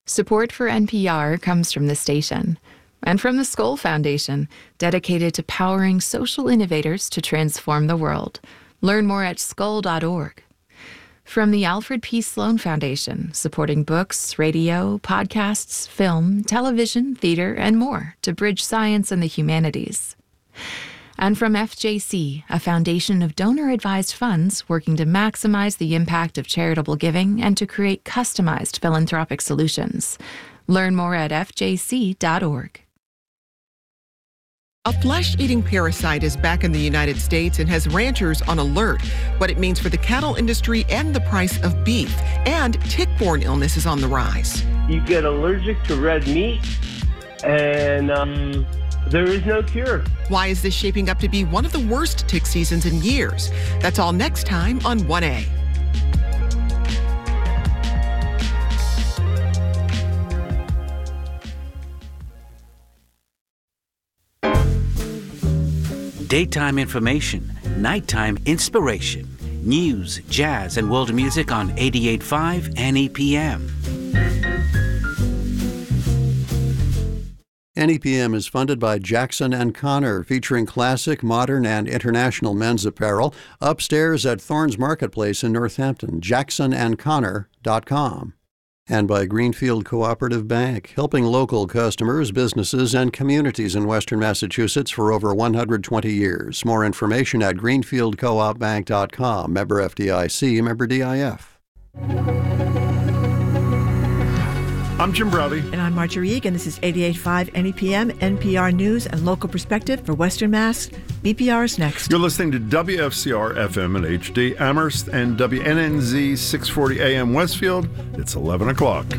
Support for NPR comes from the station and from the Skoll Foundation, dedicated to powering social innovators to transform the world. Learn more at skoll.org. From the Alfred P. Sloan Foundation, supporting books, radio, podcasts, film, television, theater, and more to bridge science and the humanities. And from FJC, a foundation of donor-advised funds working to maximize the impact of charitable giving and to create customized philanthropic solutions. Learn more at fjc.org. A flesh-eating parasite is back in the United States and has ranchers on alert. What it means for the cattle industry and the price of beef. And tick-borne illness is on the rise. You get allergic to red meat, and there is no cure. Why is this shaping up to be one of the worst tick seasons in years? That's all next time on 1A. Daytime information, nighttime inspiration. News, jazz, and world music on 88.5 NEPM. NEPM is funded by Jackson & Connor, featuring classic, modern, and international men's apparel, upstairs at Thorns Marketplace in Northampton, jacksonandconnor.com. And by Greenfield Cooperative Bank, helping local customers, businesses, and communities in Western Massachusetts for over 120 years. More information at greenfieldcoopbank.com, member FDIC, member DIF. I'm Jim Browdy. And I'm Marjorie Egan. This is 88.5 NEPM, NPR News and Local Perspective for Western Mass. BPR is next. You're listening to WFCR FM and HD Amherst and WNNZ 640 AM Westfield. It's 11 o'clock.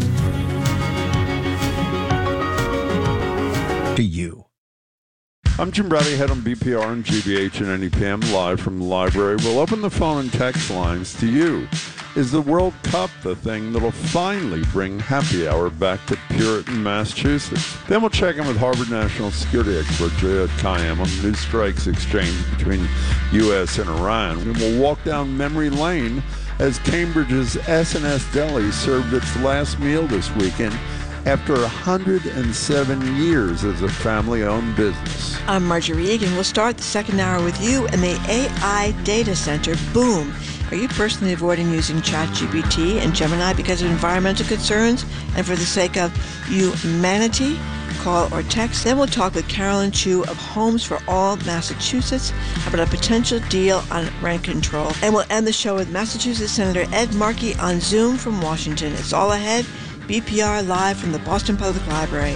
To you. I'm Jim Browdy, head on BPR and GBH and NEPM, live from the library. We'll open the phone and text lines to you. Is the World Cup the thing that'll finally bring happy hour back to Puritan, Massachusetts? Then we'll check in with Harvard national security expert Jayed Khayyam on the new strikes exchange between U.S. and Iran. And we'll walk down memory lane as Cambridge's S&S Deli served its last meal this weekend after 107 years as a family-owned business. I'm Marjorie Egan. We'll start the second hour with you and the AI data center, Boom. Are you personally avoiding using ChatGPT and Gemini because of environmental concerns and for the sake of humanity? Call or text. Then we'll talk with Carolyn Chu of Homes for All Massachusetts about a potential deal on rent control. And we'll end the show with Massachusetts Senator Ed Markey on Zoom from Washington. It's all ahead. BPR live from the Boston Public Library.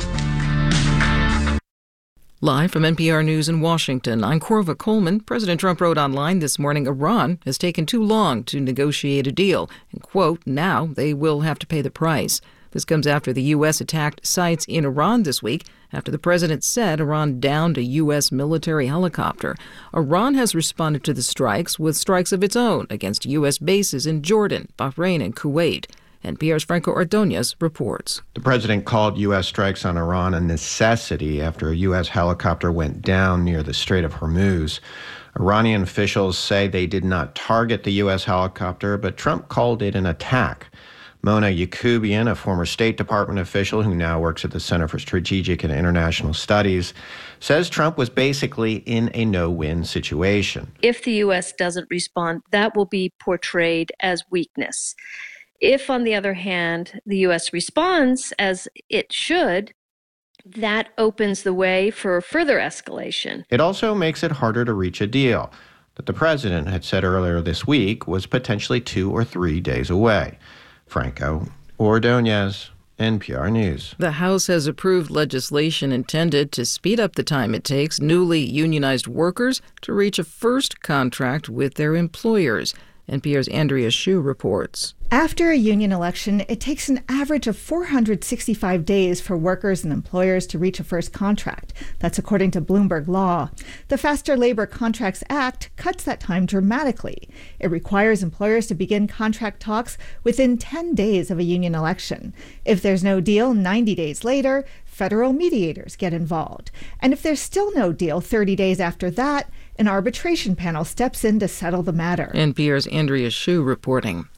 Live from NPR News in Washington, I'm Corva Coleman. President Trump wrote online this morning Iran has taken too long to negotiate a deal, and, quote, now they will have to pay the price. This comes after the U.S. attacked sites in Iran this week, after the president said Iran downed a U.S. military helicopter. Iran has responded to the strikes with strikes of its own against U.S. bases in Jordan, Bahrain, and Kuwait. NPR's Franco Ordonez reports. The president called U.S. strikes on Iran a necessity after a U.S. helicopter went down near the Strait of Hormuz. Iranian officials say they did not target the U.S. helicopter, but Trump called it an attack. Mona Yacoubian, a former State Department official who now works at the Center for Strategic and International Studies, says Trump was basically in a no-win situation. If the U.S. doesn't respond, that will be portrayed as weakness. If, on the other hand, the U.S. responds as it should, that opens the way for further escalation. It also makes it harder to reach a deal that the president had said earlier this week was potentially 2 or 3 days away. Franco Ordonez, NPR News. The House has approved legislation intended to speed up the time it takes newly unionized workers to reach a first contract with their employers. NPR's Andrea Hsu reports. After a union election, it takes an average of 465 days for workers and employers to reach a first contract. That's according to Bloomberg Law. The Faster Labor Contracts Act cuts that time dramatically. It requires employers to begin contract talks within 10 days of a union election. If there's no deal 90 days later, federal mediators get involved. And if there's still no deal 30 days after that, an arbitration panel steps in to settle the matter. NPR's Andrea Hsu reporting.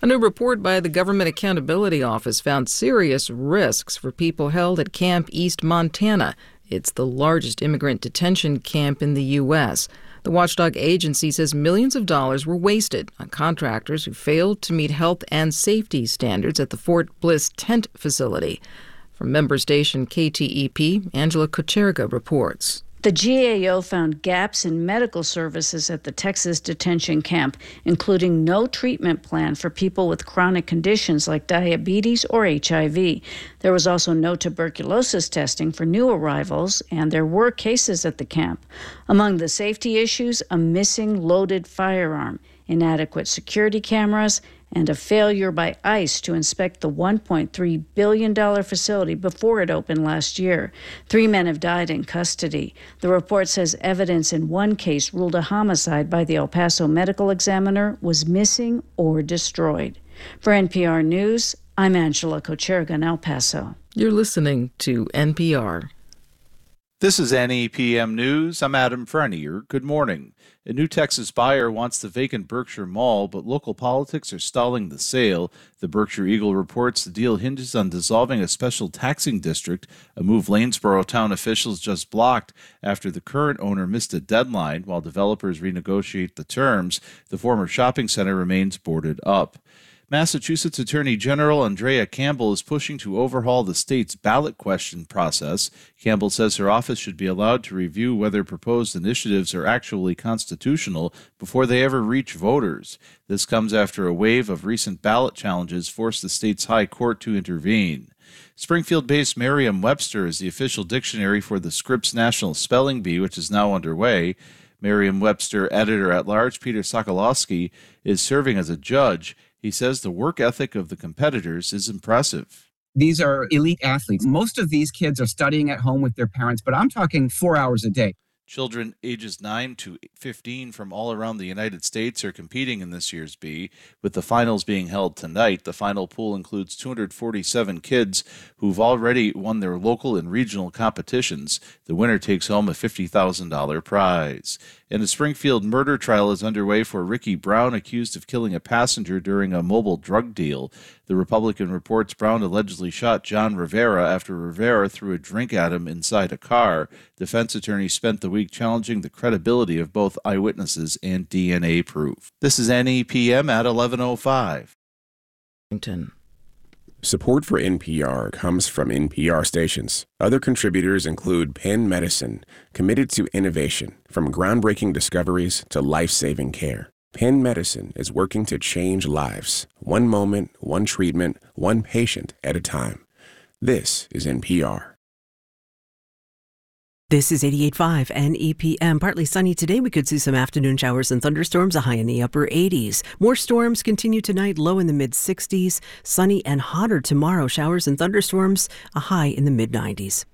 A new report by the Government Accountability Office found serious risks for people held at Camp East Montana. It's the largest immigrant detention camp in the U.S. The watchdog agency says millions of dollars were wasted on contractors who failed to meet health and safety standards at the Fort Bliss tent facility. From member station KTEP, Angela Kocherga reports. The GAO found gaps in medical services at the Texas detention camp, including no treatment plan for people with chronic conditions like diabetes or HIV. There was also no tuberculosis testing for new arrivals, and there were cases at the camp. Among the safety issues, a missing loaded firearm, inadequate security cameras, and a failure by ICE to inspect the $1.3 billion facility before it opened last year. 3 men have died in custody. The report says evidence in one case ruled a homicide by the El Paso medical examiner was missing or destroyed. For NPR News, I'm Angela Kocherga in El Paso. You're listening to NPR. This is NEPM News. I'm Adam Frenier. Good morning. A new Texas buyer wants the vacant Berkshire Mall, but local politics are stalling the sale. The Berkshire Eagle reports the deal hinges on dissolving a special taxing district, a move Lanesboro town officials just blocked after the current owner missed a deadline while developers renegotiate the terms. The former shopping center remains boarded up. Massachusetts Attorney General Andrea Campbell is pushing to overhaul the state's ballot question process. Campbell says her office should be allowed to review whether proposed initiatives are actually constitutional before they ever reach voters. This comes after a wave of recent ballot challenges forced the state's high court to intervene. Springfield-based Merriam-Webster is the official dictionary for the Scripps National Spelling Bee, which is now underway. Merriam-Webster editor-at-large Peter Sokolowski is serving as a judge. He says the work ethic of the competitors is impressive. These are elite athletes. Most of these kids are studying at home with their parents, but I'm talking 4 hours a day. Children ages 9 to 15 from all around the United States are competing in this year's Bee, with the finals being held tonight. The final pool includes 247 kids who've already won their local and regional competitions. The winner takes home a $50,000 prize. And a Springfield murder trial is underway for Ricky Brown, accused of killing a passenger during a mobile drug deal. The Republican reports Brown allegedly shot John Rivera after Rivera threw a drink at him inside a car. Defense attorneys spent the week challenging the credibility of both eyewitnesses and DNA proof. This is NEPM at 11:05. Support for NPR comes from NPR stations. Other contributors include Penn Medicine, committed to innovation, from groundbreaking discoveries to life-saving care. Penn Medicine is working to change lives, one moment, one treatment, one patient at a time. This is NPR. This is 88.5 NEPM. Partly sunny today. We could see some afternoon showers and thunderstorms, a high in the upper 80s. More storms continue tonight, low in the mid-60s. Sunny and hotter tomorrow. Showers and thunderstorms, a high in the mid-90s.